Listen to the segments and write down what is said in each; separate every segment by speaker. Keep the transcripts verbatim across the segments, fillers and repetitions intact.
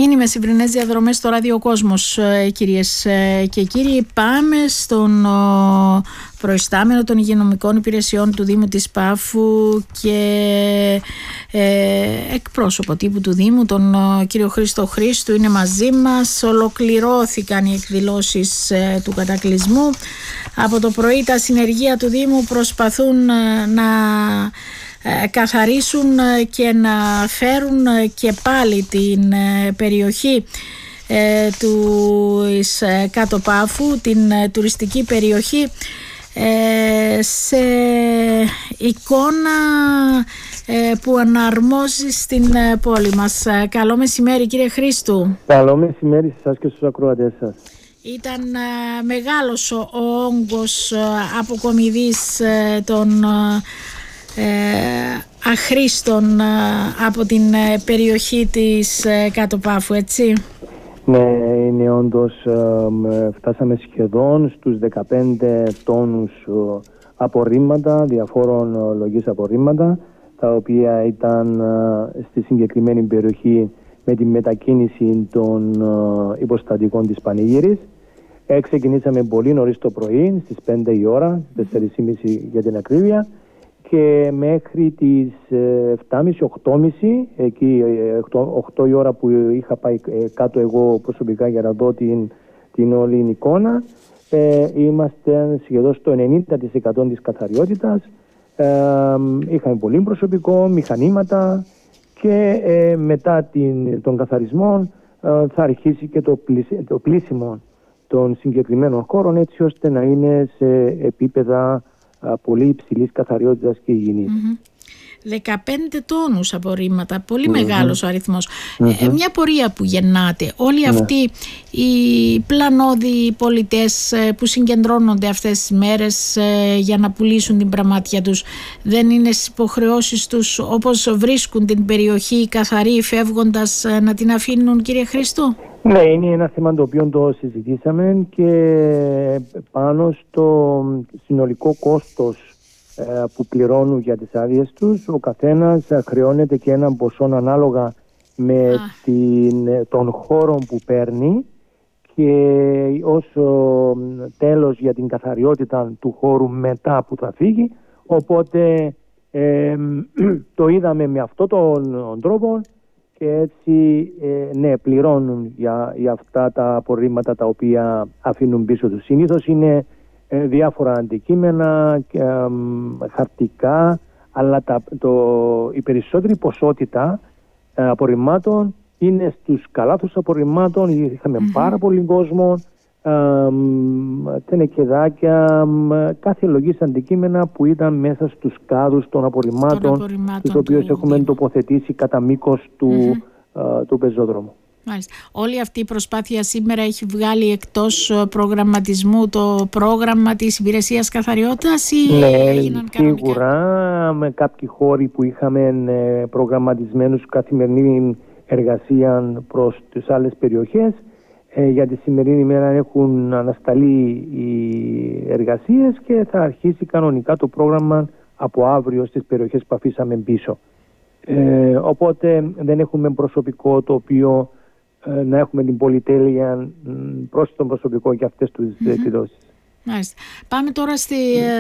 Speaker 1: Είναι οι μεσημβρινές διαδρομές στο Ράδιο Κόσμος, κυρίες και κύριοι. Πάμε στον προϊστάμενο των υγειονομικών υπηρεσιών του Δήμου της Πάφου και ε, εκπρόσωπο τύπου του Δήμου, τον κύριο Χρήστο Χρήστου, είναι μαζί μας. Ολοκληρώθηκαν οι εκδηλώσεις ε, του κατακλυσμού. Από το πρωί τα συνεργεία του Δήμου προσπαθούν ε, να καθαρίσουν και να φέρουν και πάλι την περιοχή ε, του εις Κάτω Πάφου, την τουριστική περιοχή, ε, σε εικόνα ε, που αναρμόζει στην πόλη μας. Καλό μεσημέρι, κύριε Χρήστου.
Speaker 2: Καλό μεσημέρι σε εσάς και στους ακροατές σας.
Speaker 1: Ήταν ε, μεγάλος ο όγκος ε, αποκομιδής ε, των Ε, αχρήστων ε, από την ε, περιοχή της ε, Κάτω Πάφου, έτσι.
Speaker 2: Ναι, είναι όντως, ε, φτάσαμε σχεδόν στους δεκαπέντε τόνους ε, απορρίμματα, διαφόρων ε, λογής απορρίμματα, τα οποία ήταν ε, στη συγκεκριμένη περιοχή με τη μετακίνηση των ε, υποστατικών της Πανήγυρης. Ε, ξεκινήσαμε πολύ νωρίς το πρωί, στις πέντε η ώρα, τέσσερις και μισή για την ακρίβεια, και μέχρι τις επτά και μισή οκτώ και μισή, εκεί οκτώ η ώρα που είχα πάει κάτω εγώ προσωπικά για να δω την, την όλη εικόνα, ε, είμαστε σχεδόν στο ενενήντα τοις εκατό της καθαριότητας. Ε, είχαμε πολύ προσωπικό, μηχανήματα και ε, μετά την, τον καθαρισμό ε, θα αρχίσει και το, πλήσι, το πλήσιμο των συγκεκριμένων χώρων, έτσι ώστε να είναι σε επίπεδα πολύ υψηλής καθαριότητας και υγιεινής.
Speaker 1: Mm-hmm. δεκαπέντε τόνους απορρίμματα, πολύ mm-hmm. μεγάλος ο αριθμός.
Speaker 2: Mm-hmm.
Speaker 1: Ε, μια πορεία που γεννάτε, όλοι
Speaker 2: mm-hmm.
Speaker 1: αυτοί οι πλανώδη πολιτές που συγκεντρώνονται αυτές τις μέρες ε, για να πουλήσουν την πραμάτια τους, δεν είναι στις υποχρεώσεις τους, όπως βρίσκουν την περιοχή καθαρή φεύγοντας, ε, να την αφήνουν, κύριε Χρήστο?
Speaker 2: Ναι, είναι ένα θέμα το οποίο το συζητήσαμε και πάνω στο συνολικό κόστος ε, που πληρώνουν για τις άδειες τους, ο καθένας χρεώνεται και έναν ποσό ανάλογα με την, τον χώρο που παίρνει και όσο τέλος για την καθαριότητα του χώρου μετά που θα φύγει. Οπότε ε, το είδαμε με αυτόν τον τρόπο. Και έτσι, ε, ναι, πληρώνουν για, για αυτά τα απορρίμματα τα οποία αφήνουν πίσω τους. Συνήθως είναι ε, διάφορα αντικείμενα, ε, ε, χαρτικά, αλλά τα, το, η περισσότερη ποσότητα ε, απορριμμάτων είναι στους καλάθους απορριμμάτων. Είχαμε mm-hmm. πάρα πολύ κόσμο, ε, τενεκεδάκια, ε, κάθε λογής αντικείμενα που ήταν μέσα στους κάδους των απορριμμάτων, τους οποίους του... έχουμε τοποθετήσει κατά μήκος του, mm-hmm. ε, του πεζόδρομου.
Speaker 1: Μάλιστα. Όλη αυτή η προσπάθεια σήμερα έχει βγάλει εκτός προγραμματισμού το πρόγραμμα της υπηρεσίας καθαριότητας ή
Speaker 2: ναι,
Speaker 1: έγιναν κανονικά?
Speaker 2: Σίγουρα, με κάποιοι χώροι που είχαμε προγραμματισμένους καθημερινή εργασία προς τις άλλες περιοχές, Ε, για τη σημερινή ημέρα έχουν ανασταλεί οι εργασίες και θα αρχίσει κανονικά το πρόγραμμα από αύριο στις περιοχές που αφήσαμε πίσω. Ε, οπότε δεν έχουμε προσωπικό το οποίο ε, να έχουμε την πολυτέλεια πρόσθετο προσωπικό για αυτές τις mm-hmm. εκδηλώσεις.
Speaker 1: Μάλιστα. Πάμε τώρα στη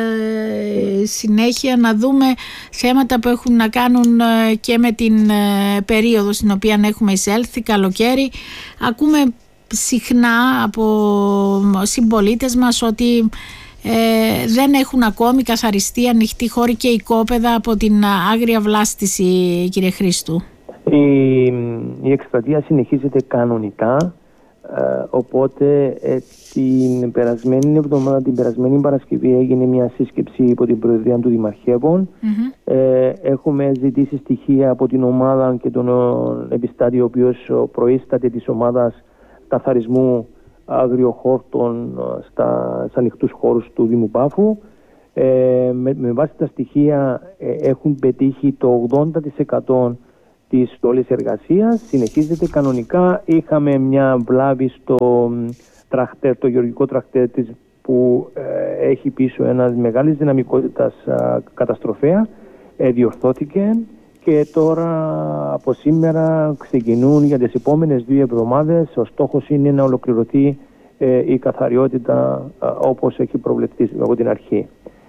Speaker 1: ε, συνέχεια να δούμε θέματα που έχουν να κάνουν ε, και με την ε, περίοδο στην οποία έχουμε εισέλθει, καλοκαίρι. Ακούμε συχνά από συμπολίτες μας ότι ε, δεν έχουν ακόμη καθαριστεί ανοιχτοί χώροι και οικόπεδα από την άγρια βλάστηση, κύριε Χρήστου.
Speaker 2: Η, η εκστρατεία συνεχίζεται κανονικά, ε, οπότε ε, την περασμένη εβδομάδα, την περασμένη Παρασκευή έγινε μια σύσκεψη υπό την Προεδρία του Δημαρχεύων. Mm-hmm. Ε, έχουμε ζητήσει στοιχεία από την ομάδα και τον επιστάτη ο οποίος προείσταται της ομάδας καθαρισμού αγριοχόρτων στα ανοιχτούς χώρους του Δήμου Πάφου. Ε, με, με βάση τα στοιχεία ε, έχουν πετύχει το ογδόντα τοις εκατό της όλης εργασίας. Συνεχίζεται κανονικά. Είχαμε μια βλάβη στο τραχτέρ, το γεωργικό τραχτέρ της, που ε, έχει πίσω ένα μεγάλης δυναμικότητας α, καταστροφέα. Ε, διορθώθηκε και τώρα από σήμερα ξεκινούν για τις επόμενες δύο εβδομάδες. Ο στόχος είναι να ολοκληρωθεί ε, η καθαριότητα ε, όπως έχει προβλεφθεί από την αρχή.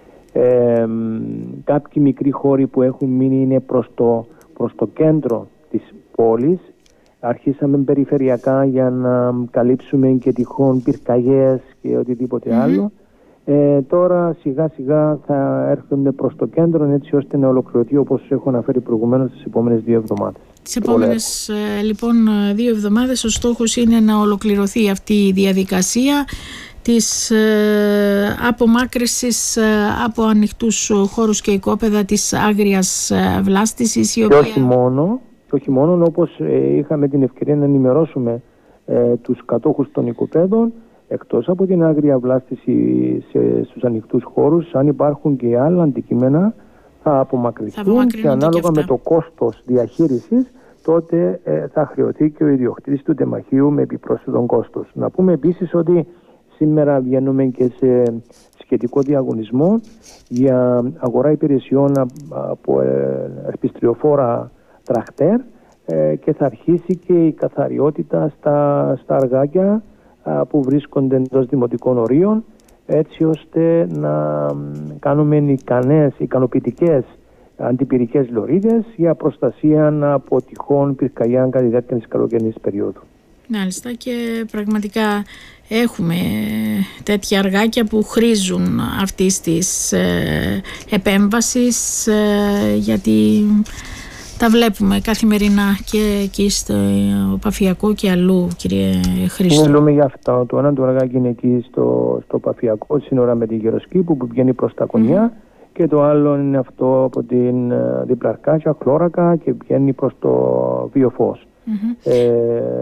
Speaker 2: Ε, κάποιοι μικροί χώροι που έχουν μείνει είναι προς το, προς το κέντρο της πόλης. Αρχίσαμε περιφερειακά για να καλύψουμε και τυχόν πυρκαγιές και οτιδήποτε mm-hmm. άλλο. Ε, τώρα σιγά σιγά θα έρχονται προς το κέντρο έτσι ώστε να ολοκληρωθεί όπως έχω αναφέρει προηγουμένως τις επόμενες δύο εβδομάδες.
Speaker 1: Τις επόμενες ε, λοιπόν δύο εβδομάδες ο στόχος είναι να ολοκληρωθεί αυτή η διαδικασία της ε, απομάκρυσης ε, από ανοιχτούς χώρους και οικόπεδα της άγριας ε, βλάστησης. Η οποία...
Speaker 2: Και όχι μόνο, και όχι μόνο όπως ε, είχαμε την ευκαιρία να ενημερώσουμε ε, τους κατόχους των οικοπαίδων, εκτός από την άγρια βλάστηση σε, στους ανοιχτούς χώρους, αν υπάρχουν και άλλα αντικείμενα θα απομακρυνθούν και ανάλογα και με το κόστος διαχείρισης τότε ε, θα χρεωθεί και ο ιδιοκτήτης του τεμαχίου με επιπρόσθετο κόστος. Να πούμε επίσης ότι σήμερα βγαίνουμε και σε σχετικό διαγωνισμό για αγορά υπηρεσιών από ερπιστριοφόρα τραχτέρ ε, και θα αρχίσει και η καθαριότητα στα, στα αργάκια που βρίσκονται εντός δημοτικών ορίων έτσι ώστε να κάνουμε ικανές, ικανοποιητικές αντιπυρικές λωρίδες για προστασία από τυχόν πυρκαγιά κατά τη διάρκεια της καλοκαιρινής περίοδου.
Speaker 1: Μάλιστα, και πραγματικά έχουμε τέτοια αργάκια που χρήζουν αυτής της ε, επέμβασης ε, γιατί τα βλέπουμε καθημερινά και εκεί στο Παφιακό και αλλού, κύριε Χρήστο.
Speaker 2: Μιλούμε για αυτά. Το ένα το αργάκι είναι εκεί στο, στο Παφιακό, σύνορα με τη Γεροσκήπου που πηγαίνει προς τα Κονιά mm. και το άλλο είναι αυτό από την Διπλαρκάκια, Χλώρακα και πηγαίνει προς το Βιοφός. Mm-hmm. Ε,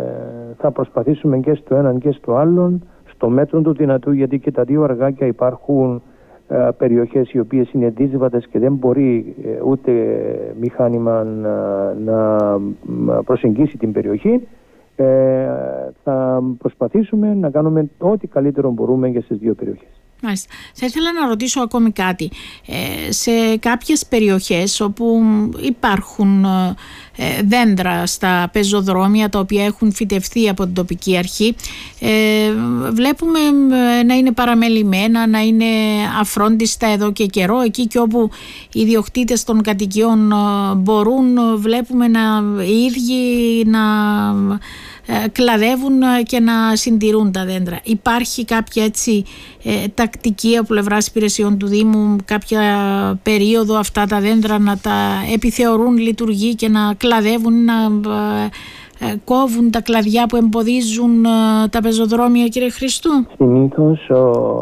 Speaker 2: θα προσπαθήσουμε και στο έναν και στο άλλον στο μέτρο του δυνατού, γιατί και τα δύο αργάκια υπάρχουν ε, περιοχές οι οποίες είναι δύσβατες και δεν μπορεί ε, ούτε μηχάνημα να, να προσεγγίσει την περιοχή. Ε, θα προσπαθήσουμε να κάνουμε ό,τι καλύτερο μπορούμε και στις δύο περιοχές.
Speaker 1: Μάλιστα. Θα ήθελα να ρωτήσω ακόμη κάτι. Ε, σε κάποιες περιοχές όπου υπάρχουν ε, δέντρα στα πεζοδρόμια τα οποία έχουν φυτευθεί από την τοπική αρχή, ε, βλέπουμε ε, να είναι παραμελημένα, να είναι αφρόντιστα εδώ και καιρό. Εκεί και όπου οι ιδιοκτήτες των κατοικιών ε, μπορούν, βλέπουμε να, οι ίδιοι να ε, κλαδεύουν και να συντηρούν τα δέντρα. Υπάρχει κάποια έτσι ε, τακτική από πλευράς υπηρεσιών του Δήμου, κάποια περίοδο αυτά τα δέντρα να τα επιθεωρούν λειτουργεί και να κλαδεύουν, να ε, ε, κόβουν τα κλαδιά που εμποδίζουν ε, τα πεζοδρόμια, κύριε Χριστού?
Speaker 2: Συνήθως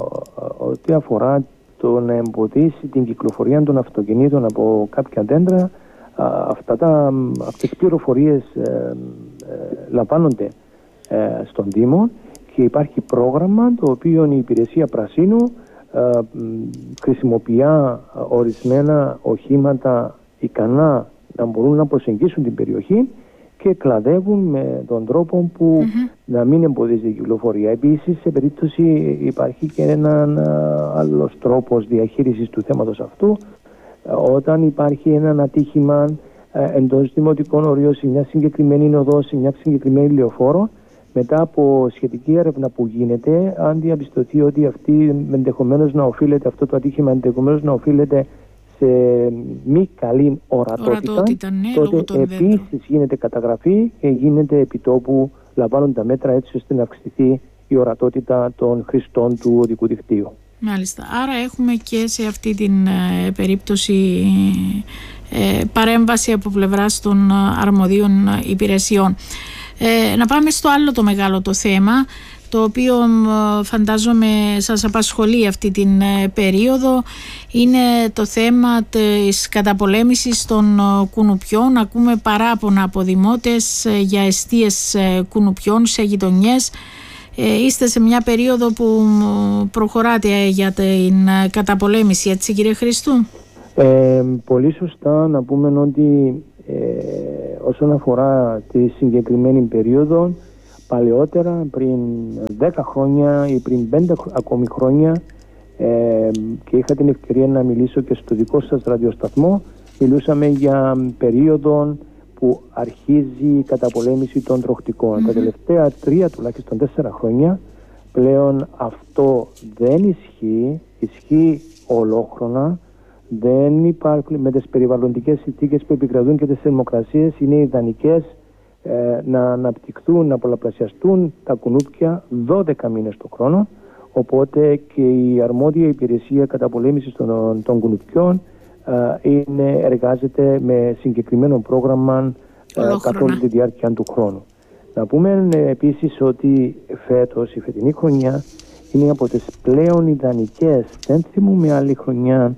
Speaker 2: ό,τι αφορά το να εμποδίσει την κυκλοφορία των αυτοκινήτων από κάποια δέντρα, αυτά τα, αυτές τις πληροφορίες ε, ε, λαμβάνονται ε, στον Δήμο και υπάρχει πρόγραμμα το οποίο η υπηρεσία Πρασίνου ε, χρησιμοποιεί ορισμένα οχήματα ικανά να μπορούν να προσεγγίσουν την περιοχή και κλαδεύουν με τον τρόπο που mm-hmm. να μην εμποδίζει η κυκλοφορία. Επίσης, σε περίπτωση υπάρχει και έναν άλλος τρόπος διαχείρισης του θέματος αυτού. Όταν υπάρχει ένα ατύχημα ε, εντός δημοτικών ορίων σε μια συγκεκριμένη οδό, σε μια συγκεκριμένη λεωφόρο, μετά από σχετική έρευνα που γίνεται, αν διαπιστωθεί ότι αυτή ενδεχομένως να οφείλεται, αυτό το ατύχημα ενδεχομένως να οφείλεται σε μη καλή ορατότητα, ορατότητα ναι, τότε επίσης γίνεται καταγραφή και γίνεται επιτόπου, λαμβάνουν τα μέτρα έτσι ώστε να αυξηθεί η ορατότητα των χρηστών του οδικού δικτύου.
Speaker 1: Μάλιστα. Άρα έχουμε και σε αυτή την ε, περίπτωση ε, παρέμβαση από πλευράς των αρμοδίων υπηρεσιών. Ε, να πάμε στο άλλο το μεγάλο το θέμα, το οποίο ε, φαντάζομαι σας απασχολεί αυτή την ε, περίοδο, είναι το θέμα της καταπολέμησης των ε, κουνουπιών. Ακούμε παράπονα από δημότες ε, για εστίες ε, κουνουπιών σε γειτονιές. Είστε σε μια περίοδο που προχωράτε για την καταπολέμηση, έτσι κύριε Χριστού?
Speaker 2: Ε, πολύ σωστά να πούμε ότι ε, όσον αφορά τη συγκεκριμένη περίοδο, παλαιότερα πριν δέκα χρόνια ή πριν πέντε ακόμη χρόνια ε, και είχα την ευκαιρία να μιλήσω και στο δικό σας ραδιοσταθμό, Μιλούσαμε για περίοδο που αρχίζει η καταπολέμηση των τροχτικών. Mm-hmm. Τα τελευταία τρία τουλάχιστον τέσσερα χρόνια πλέον αυτό δεν ισχύει, ισχύει ολόχρονα. Δεν υπάρχουν, με τις περιβαλλοντικές συνθήκες που επικρατούν και τις θερμοκρασίες είναι ιδανικές ε, να αναπτυχθούν, να πολλαπλασιαστούν τα κουνούπια δώδεκα μήνες το χρόνο. Οπότε και η αρμόδια υπηρεσία καταπολέμησης των, των κουνουπιών ε, είναι, εργάζεται με συγκεκριμένο πρόγραμμα ε, καθ' όλη τη διάρκεια του χρόνου. Να πούμε ε, επίσης ότι φέτος, η φετινή χρονιά είναι από τις πλέον ιδανικές. Δεν θυμούμε άλλη χρονιά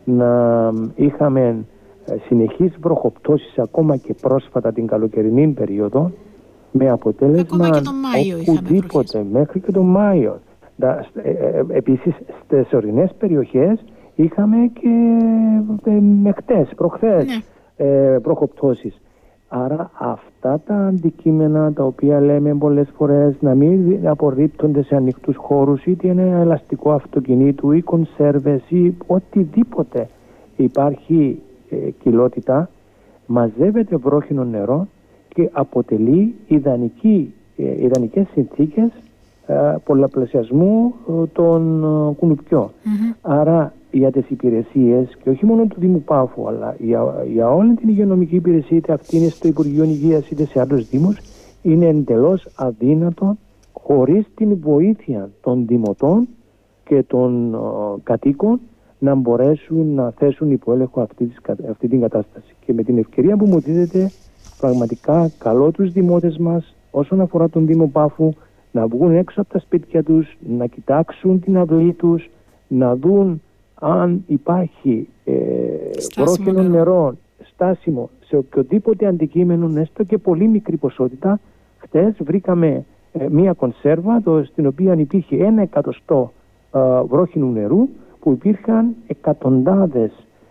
Speaker 2: να είχαμε συνεχείς βροχοπτώσεις ακόμα και πρόσφατα την καλοκαιρινή περίοδο, με αποτέλεσμα οπουδήποτε μέχρι και τον Μάιο. Επίσης στις ορεινές περιοχές είχαμε και με χτες, προχθές ναι. βροχοπτώσεις. Άρα αυτά τα αντικείμενα τα οποία λέμε πολλές φορές να μην απορρίπτονται σε ανοιχτούς χώρους, είτε είναι ένα ελαστικό αυτοκινήτου ή κονσέρβες ή οτιδήποτε υπάρχει ε, κοιλότητα, μαζεύεται βρόχινο νερό και αποτελεί ιδανική, ε, ιδανικές συνθήκες ε, πολλαπλασιασμού ε, των ε, κουνουπιών. Mm-hmm. Άρα για τις υπηρεσίες, και όχι μόνο του Δήμου Πάφου, αλλά για, για όλη την υγειονομική υπηρεσία, είτε αυτή είναι στο Υπουργείο Υγείας είτε σε άλλους δήμους, είναι εντελώς αδύνατο χωρίς την βοήθεια των δημοτών και των uh, κατοίκων να μπορέσουν να θέσουν υπό έλεγχο αυτή, αυτή την κατάσταση. Και με την ευκαιρία που μου δίδεται, πραγματικά καλώ τους δημότες μας όσον αφορά τον Δήμο Πάφου να βγουν έξω από τα σπίτια τους, να κοιτάξουν την αυλή τους, να δουν αν υπάρχει ε, βρόχινο νερό στάσιμο σε οποιοδήποτε αντικείμενο, έστω και πολύ μικρή ποσότητα. Χτες βρήκαμε ε, μία κονσέρβα το, στην οποία υπήρχε ένα εκατοστό ε, βρόχινου νερού, που υπήρχαν εκατοντάδες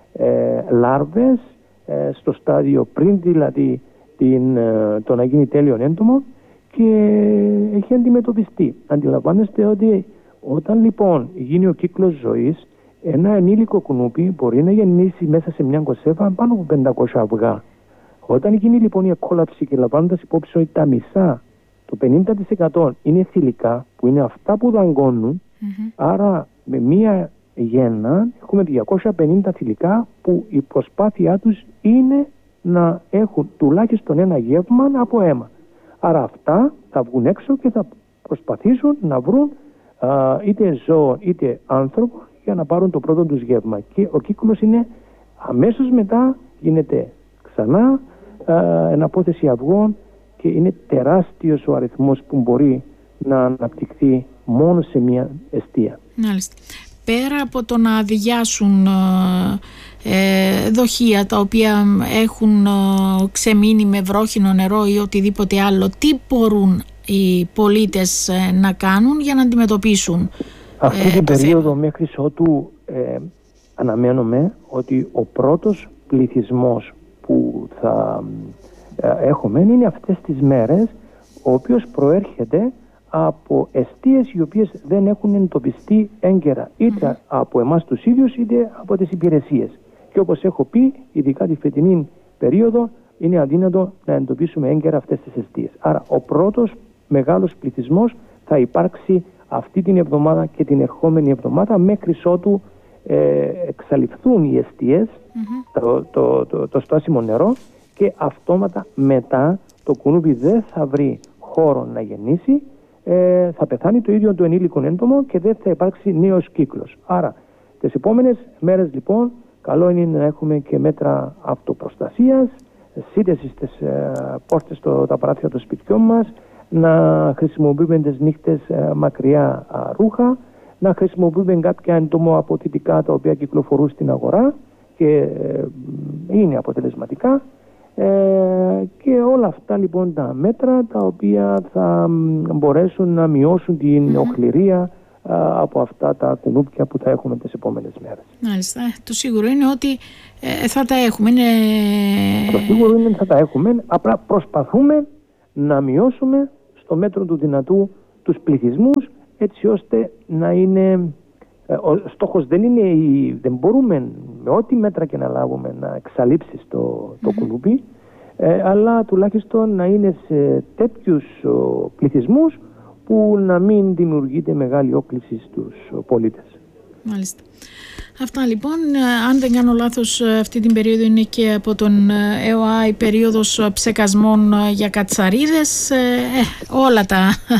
Speaker 2: ε, λάρβες ε, στο στάδιο πριν δηλαδή την, ε, το να γίνει τέλειον έντομο, και έχει αντιμετωπιστεί. Αντιλαμβάνεστε ότι όταν λοιπόν γίνει ο κύκλος ζωής, ένα ενήλικο κουνούπι μπορεί να γεννήσει μέσα σε μια κονσέρβα πάνω από πεντακόσια αυγά. Όταν γίνει λοιπόν η εκκόλαψη και λαμβάνοντας υπόψη ότι τα μισά, το πενήντα τοις εκατό είναι θηλυκά, που είναι αυτά που δαγκώνουν, mm-hmm. άρα με μία γέννα έχουμε διακόσια πενήντα θηλυκά που η προσπάθειά τους είναι να έχουν τουλάχιστον ένα γεύμα από αίμα. Άρα αυτά θα βγουν έξω και θα προσπαθήσουν να βρουν α, είτε ζώο είτε άνθρωπο για να πάρουν το πρώτο τους γεύμα. Και ο κύκλος είναι αμέσως μετά, γίνεται ξανά α, εναπόθεση αυγών, και είναι τεράστιος ο αριθμός που μπορεί να αναπτυχθεί μόνο σε μια εστία.
Speaker 1: Μάλιστα. Πέρα από το να αδειάσουν ε, δοχεία τα οποία έχουν ε, ξεμείνει με βρόχινο νερό ή οτιδήποτε άλλο, τι μπορούν οι πολίτες ε, να κάνουν για να αντιμετωπίσουν
Speaker 2: αυτή
Speaker 1: ε,
Speaker 2: την περίοδο θέμα. Μέχρι ότου ε, αναμένουμε ότι ο πρώτος πληθυσμός που θα ε, έχουμε είναι αυτές τις μέρες, ο οποίος προέρχεται από εστίες οι οποίες δεν έχουν εντοπιστεί έγκαιρα, είτε mm-hmm. από εμάς τους ίδιους είτε από τις υπηρεσίες. Και όπως έχω πει, ειδικά τη φετινή περίοδο είναι αδύνατο να εντοπίσουμε έγκαιρα αυτές τις εστίες. Άρα ο πρώτος μεγάλος πληθυσμός θα υπάρξει αυτή την εβδομάδα και την ερχόμενη εβδομάδα, μέχρι ότου ε, εξαλειφθούν οι εστίες, mm-hmm. το, το, το, το στάσιμο νερό, και αυτόματα μετά το κουνούπι δεν θα βρει χώρο να γεννήσει, ε, θα πεθάνει το ίδιο το ενήλικο έντομο και δεν θα υπάρξει νέος κύκλος. Άρα τις επόμενες μέρες λοιπόν καλό είναι να έχουμε και μέτρα αυτοπροστασίας, σύνδεση στις ε, πόρτες, το, τα παράθυρα των σπιτιών μας, να χρησιμοποιούμε τις νύχτες ε, μακριά α, ρούχα, να χρησιμοποιούμε κάποια εντομοαποθητικά τα οποία κυκλοφορούν στην αγορά και ε, είναι αποτελεσματικά. Ε, και όλα αυτά λοιπόν τα μέτρα τα οποία θα μπορέσουν να μειώσουν την mm-hmm. οχληρία α, από αυτά τα κουνούπια που θα έχουμε τις επόμενες μέρες.
Speaker 1: Μάλιστα. Το σίγουρο είναι ότι ε, θα τα έχουμε. Είναι...
Speaker 2: Το σίγουρο είναι ότι θα τα έχουμε. Απλά προσπαθούμε να μειώσουμε στο μέτρο του δυνατού τους πληθυσμούς, έτσι ώστε να είναι ο στόχος δεν είναι, η, δεν μπορούμε με ό,τι μέτρα και να λάβουμε να εξαλείψει το, το mm-hmm. κουνούπι, ε, αλλά τουλάχιστον να είναι σε τέτοιους πληθυσμούς που να μην δημιουργείται μεγάλη όκληση στους πολίτες.
Speaker 1: Μάλιστα. Αυτά λοιπόν, αν δεν κάνω λάθος, αυτή την περίοδο είναι και από τον ΕΟΑ η περίοδος ψεκασμών για κατσαρίδες. Ε, όλα τα,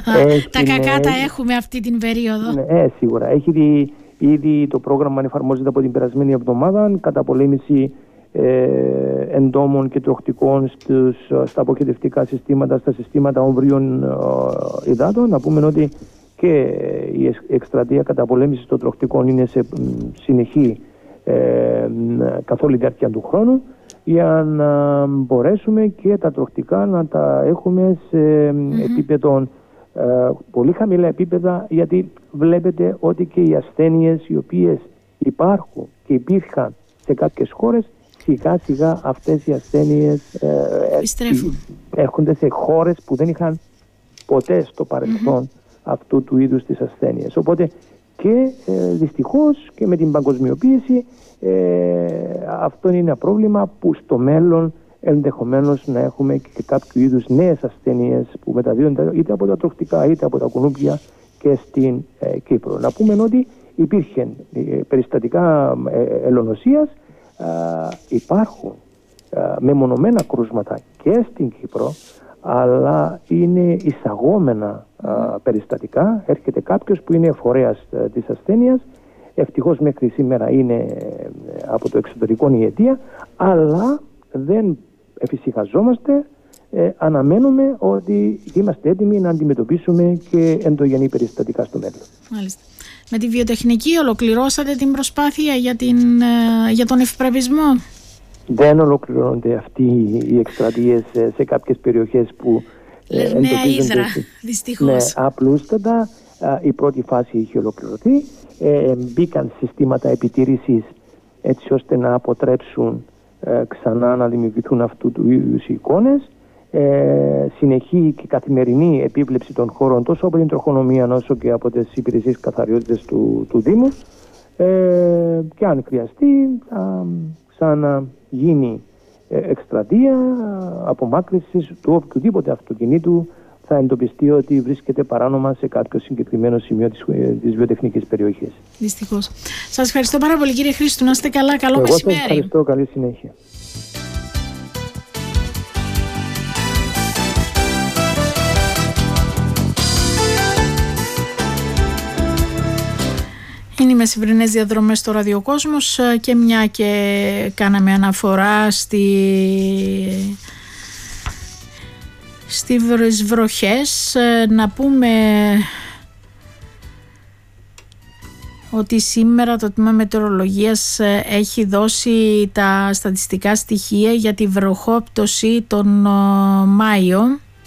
Speaker 1: τα κακά ναι, τα έχουμε αυτή την περίοδο. Ναι,
Speaker 2: ε, σίγουρα. Έχει δει, ήδη το πρόγραμμα εφαρμόζεται από την περασμένη εβδομάδα, καταπολέμηση ε, εντόμων και τροχτικών στους, στα αποχετευτικά συστήματα, στα συστήματα ομβρίων ε, υδάτων. Να πούμε ότι και η εκστρατεία καταπολέμησης των τροχτικών είναι σε συνεχή ε, καθ' όλη τη διάρκεια του χρόνου, για να μπορέσουμε και τα τροχτικά να τα έχουμε σε mm-hmm. επίπεδο, ε, πολύ χαμηλά επίπεδα, γιατί βλέπετε ότι και οι ασθένειες οι οποίες υπάρχουν και υπήρχαν σε κάποιες χώρες, σιγά σιγά αυτές οι ασθένειες ε, έρχονται σε χώρες που δεν είχαν ποτέ στο παρελθόν mm-hmm. αυτού του είδους της ασθένειας. Οπότε και ε, δυστυχώς και με την παγκοσμιοποίηση ε, αυτό είναι ένα πρόβλημα που στο μέλλον ενδεχομένως να έχουμε και κάποιο είδους νέες ασθένειες που μεταδίδονται είτε από τα τροχτικά είτε από τα κουνούπια και στην ε, Κύπρο. Να πούμε ότι υπήρχε ε, περιστατικά ε, ελονοσίας, ε, υπάρχουν ε, μεμονωμένα κρούσματα και στην Κύπρο, αλλά είναι εισαγόμενα α, περιστατικά. Έρχεται κάποιος που είναι φορέας α, της ασθένειας, ευτυχώς μέχρι σήμερα είναι ε, από το εξωτερικό η αιτία, αλλά δεν εφησυχαζόμαστε, ε, αναμένουμε ότι είμαστε έτοιμοι να αντιμετωπίσουμε και ενδογενή περιστατικά στο μέλλον. Μάλιστα.
Speaker 1: Με τη βιοτεχνική ολοκληρώσατε την προσπάθεια για, την, ε, για τον ευπρεπισμό?
Speaker 2: Δεν ολοκληρώνονται αυτοί οι εκστρατείες σε κάποιες περιοχές που
Speaker 1: Λερναία Ύδρα, δυστυχώς.
Speaker 2: Ναι, απλούστατα η πρώτη φάση είχε ολοκληρωθεί. Ε, μπήκαν συστήματα επιτήρησης έτσι ώστε να αποτρέψουν ε, ξανά να δημιουργηθούν αυτού του είδους οι εικόνες. Ε, συνεχή και καθημερινή επίβλεψη των χώρων τόσο από την τροχονομία όσο και από τις υπηρεσίες καθαριότητας του, του Δήμου. Ε, και αν χρειαστεί θα ξαναγίνει εκστρατεία απομάκρυνσης του οποιοδήποτε αυτοκινήτου θα εντοπιστεί ότι βρίσκεται παράνομα σε κάποιο συγκεκριμένο σημείο της, της βιοτεχνικής περιοχής.
Speaker 1: Δυστυχώς. Σας ευχαριστώ πάρα πολύ, κύριε Χρήστου. Να είστε καλά. Καλό
Speaker 2: Εγώ
Speaker 1: μεσημέρι.
Speaker 2: Σας ευχαριστώ. Καλή συνέχεια.
Speaker 1: Είναι οι μεσημβρινές διαδρομές στο Ραδιοκόσμος και μια και κάναμε αναφορά στη... στις βροχές, να πούμε ότι σήμερα το Τμήμα Μετεωρολογίας έχει δώσει τα στατιστικά στοιχεία για τη βροχόπτωση τον Μάιο.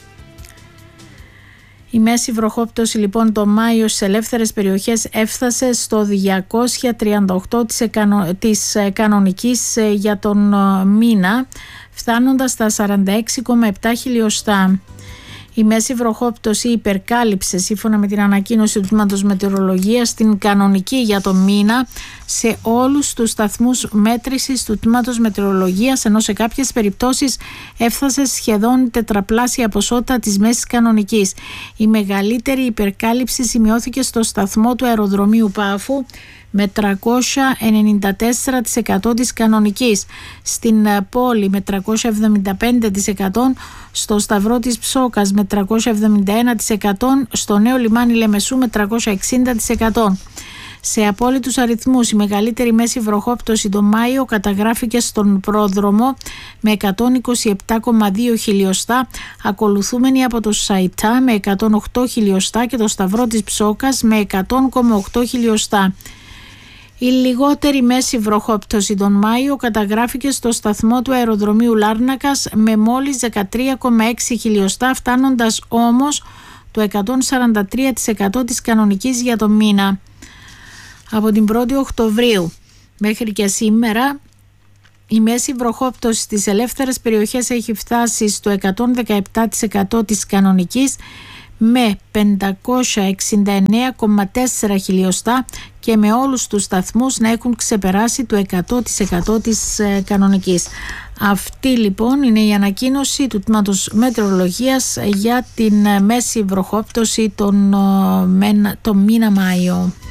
Speaker 1: Η μέση βροχόπτωση λοιπόν το Μάιο στις ελεύθερες περιοχές έφτασε στο διακόσια τριάντα οκτώ της κανονικής για τον μήνα, φτάνοντας στα σαράντα έξι κόμμα επτά χιλιοστά. Η μέση βροχόπτωση υπερκάλυψε, σύμφωνα με την ανακοίνωση του Τμήματος Μετεωρολογίας, την κανονική για το μήνα σε όλους τους σταθμούς μέτρησης του Τμήματος Μετεωρολογίας, ενώ σε κάποιες περιπτώσεις έφτασε σχεδόν τετραπλάσια ποσότητα της μέσης κανονικής. Η μεγαλύτερη υπερκάλυψη σημειώθηκε στο σταθμό του αεροδρομίου Πάφου με τριακόσια ενενήντα τέσσερα τοις εκατό της κανονικής, στην πόλη με τριακόσια εβδομήντα πέντε τοις εκατό, στο Σταυρό της Ψόκας με τριακόσια εβδομήντα ένα τοις εκατό, στο Νέο Λιμάνι Λεμεσού με τριακόσια εξήντα τοις εκατό. Σε απόλυτους αριθμούς, η μεγαλύτερη μέση βροχόπτωση το Μάιο καταγράφηκε στον Πρόδρομο με εκατόν είκοσι επτά κόμμα δύο χιλιοστά, ακολουθούμενη από το Σαϊτά με εκατόν οκτώ χιλιοστά και το Σταυρό της Ψόκας με εκατό κόμμα οκτώ χιλιοστά. Η λιγότερη μέση βροχόπτωση τον Μάιο καταγράφηκε στο σταθμό του αεροδρομίου Λάρνακας με μόλις δεκατρία κόμμα έξι χιλιοστά, φτάνοντας όμως το εκατόν σαράντα τρία τοις εκατό της κανονικής για το μήνα. Από την πρώτη Οκτωβρίου μέχρι και σήμερα η μέση βροχόπτωση στις ελεύθερες περιοχές έχει φτάσει στο εκατόν δεκαεπτά τοις εκατό της κανονικής, με πεντακόσια εξήντα εννέα κόμμα τέσσερα χιλιοστά και με όλους τους σταθμούς να έχουν ξεπεράσει το εκατό τοις εκατό της ε, κανονικής. Αυτή λοιπόν είναι η ανακοίνωση του Τμήματος Μετεωρολογίας για την μέση βροχόπτωση τον, τον μήνα Μάιο.